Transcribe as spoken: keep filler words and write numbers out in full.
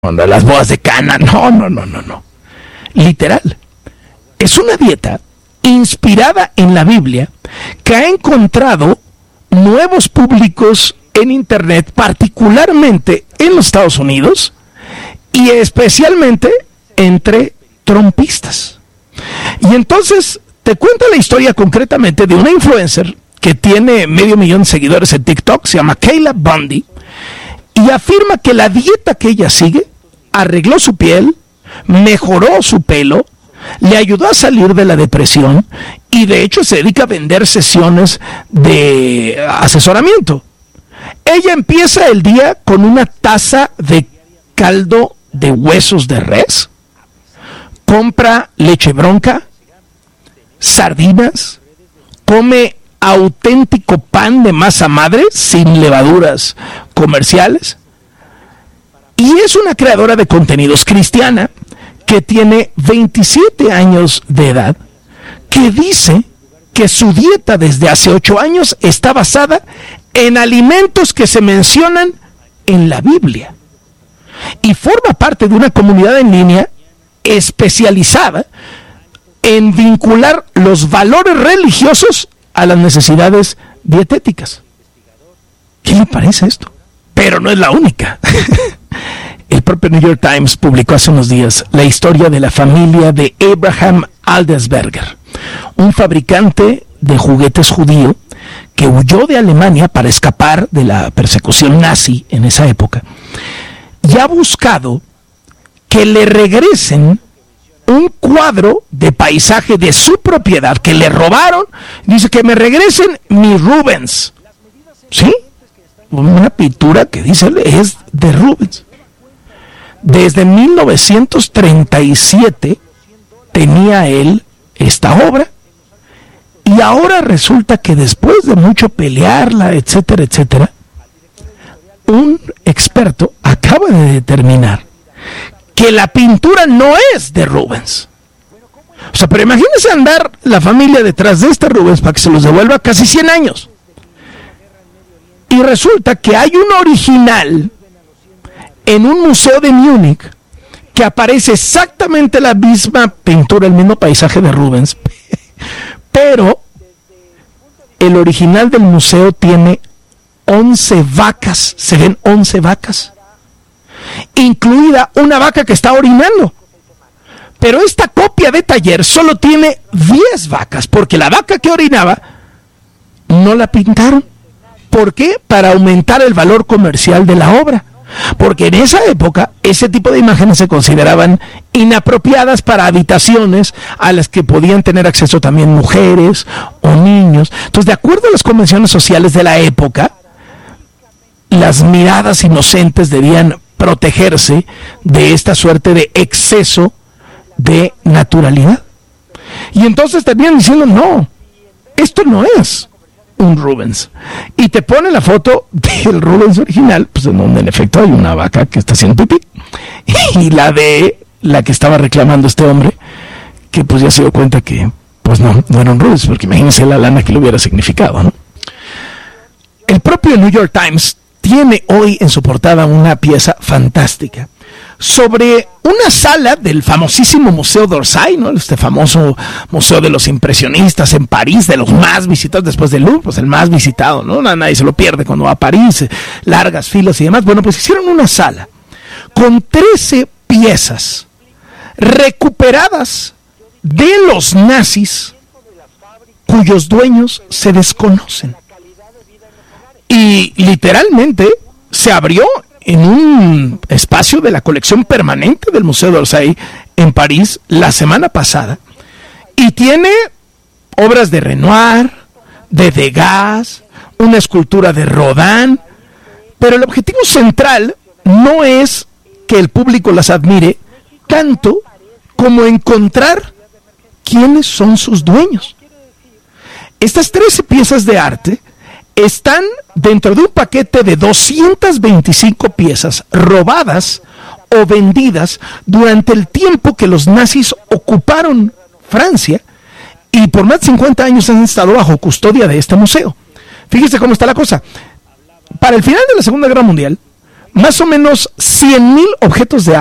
Cuando las bodas de Cana, no, no, no, no, no. Literal. Es una dieta inspirada en la Biblia que ha encontrado nuevos públicos en internet, particularmente en los Estados Unidos y especialmente entre trompistas. Y entonces te cuento la historia concretamente de una influencer que tiene medio millón de seguidores en TikTok, se llama Kayla Bundy, y afirma que la dieta que ella sigue arregló su piel, mejoró su pelo, le ayudó a salir de la depresión y de hecho se dedica a vender sesiones de asesoramiento. Ella empieza el día con una taza de caldo de huesos de res, compra leche bronca, sardinas, come auténtico pan de masa madre sin levaduras comerciales y es una creadora de contenidos cristiana que tiene veintisiete años de edad, que dice que su dieta desde hace ocho años está basada en alimentos que se mencionan en la Biblia y forma parte de una comunidad en línea especializada en vincular los valores religiosos a las necesidades dietéticas. ¿Qué le parece esto? Pero no es la única. El propio New York Times publicó hace unos días la historia de la familia de Abraham Aldesberger, un fabricante de juguetes judío que huyó de Alemania para escapar de la persecución nazi en esa época y ha buscado que le regresen un cuadro de paisaje de su propiedad que le robaron. Dice que me regresen mi Rubens. ¿Sí? Una pintura que dice es de Rubens. Desde mil novecientos treinta y siete tenía él esta obra y ahora resulta que después de mucho pelearla, etcétera, etcétera, un experto acaba de determinar que la pintura no es de Rubens. O sea, pero imagínense andar la familia detrás de este Rubens para que se los devuelva casi cien años. Y resulta que hay un original en un museo de Múnich que aparece exactamente la misma pintura, el mismo paisaje de Rubens, pero el original del museo tiene once vacas, se ven once vacas, incluida una vaca que está orinando. Pero esta copia de taller solo tiene diez vacas, porque la vaca que orinaba no la pintaron. ¿Por qué? Para aumentar el valor comercial de la obra. Porque en esa época ese tipo de imágenes se consideraban inapropiadas para habitaciones a las que podían tener acceso también mujeres o niños. Entonces, de acuerdo a las convenciones sociales de la época, las miradas inocentes debían protegerse de esta suerte de exceso de naturalidad. Y entonces terminan diciendo, no, esto no es un Rubens. Y te pone la foto del Rubens original, pues en donde en efecto hay una vaca que está haciendo pipí, y la de la que estaba reclamando este hombre, que pues ya se dio cuenta que pues no, no era un Rubens, porque imagínense la lana que le hubiera significado, ¿no? El propio New York Times tiene hoy en su portada una pieza fantástica sobre una sala del famosísimo Museo d'Orsay, ¿no? Este famoso museo de los impresionistas en París, de los más visitados después del Louvre, pues el más visitado, ¿no? Nadie se lo pierde cuando va a París, largas filas y demás. Bueno, pues hicieron una sala con trece piezas recuperadas de los nazis cuyos dueños se desconocen. Y literalmente se abrió en un espacio de la colección permanente del Museo d'Orsay en París la semana pasada y tiene obras de Renoir, de Degas, una escultura de Rodin, pero el objetivo central no es que el público las admire tanto como encontrar quiénes son sus dueños. Estas trece piezas de arte están dentro de un paquete de doscientas veinticinco piezas robadas o vendidas durante el tiempo que los nazis ocuparon Francia y por más de cincuenta años han estado bajo custodia de este museo. Fíjese cómo está la cosa. Para el final de la Segunda Guerra Mundial, más o menos cien mil objetos de